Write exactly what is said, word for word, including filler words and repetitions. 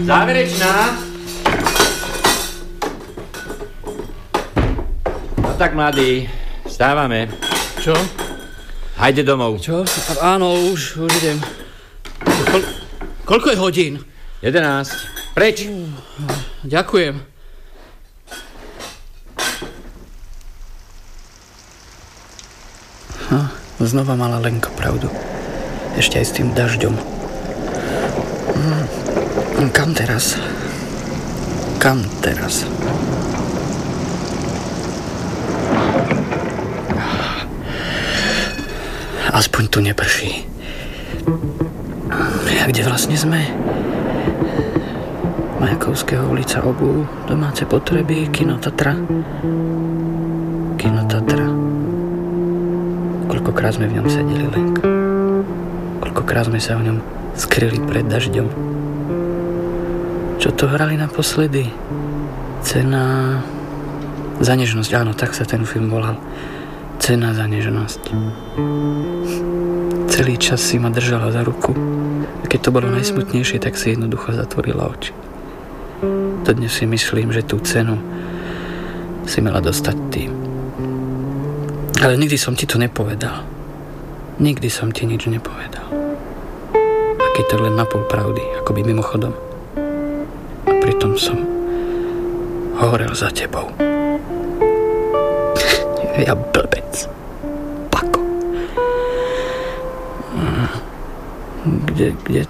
Záverečná. No tak, mladí, vstávame. Čo? Hajde domov. Čo? Áno, už, už idem. Kol- koľko je hodín? jedenásť. Preč. Ďakujem. Ha, znova mala Lenka pravdu. Ešte aj s tým dažďom. Hmm. Kam teraz? Kam teraz? Aspoň tu neprší. A kde vlastne sme? Majakovského ulica, obuv, domáce potreby, kino Tatra. Kino Tatra. Koľkokrát sme v ňom sedeli, Lenka. Koľkokrát sme sa v ňom skryli pred dažďom. Čo to hrali naposledy? Cena za nežnosť, áno, tak sa ten film volal. Cena za nežnosť. Celý čas si ma držala za ruku. A keď to bolo najsmutnejšie, tak si jednoducho zatvorila oči. Dodnes si myslím, že tú cenu si mala dostať ty. Ale nikdy som ti to nepovedal. Nikdy som ti nič nepovedal. A keď to len napol pravdy, akoby mimochodom. A pritom som horel za tebou. Ja blbec. Pako. Kde, kde